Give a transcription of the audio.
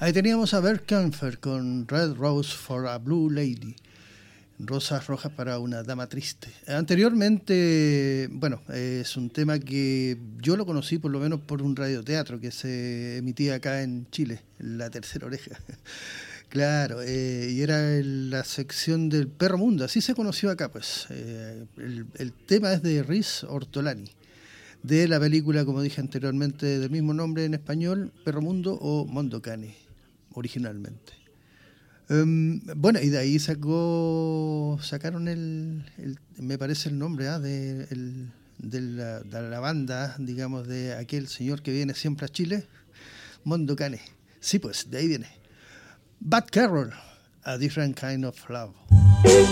Ahí teníamos a Bert Kaempfer con Red Rose for a Blue Lady. Rosas rojas para una dama triste. Anteriormente, bueno, es un tema que yo lo conocí por lo menos por un radioteatro que se emitía acá en Chile, La Tercera Oreja. Claro, y era la sección del Perro Mundo, así se conoció acá, pues. El tema es de Riz Ortolani, de la película, como dije anteriormente, del mismo nombre en español, Perro Mundo o Mondo Cane, originalmente. Bueno, y de ahí sacaron me parece el nombre de la banda, digamos, de aquel señor que viene siempre a Chile, Mondo Cane. Sí, pues, de ahí viene. Bad Carol, A Different Kind of Love.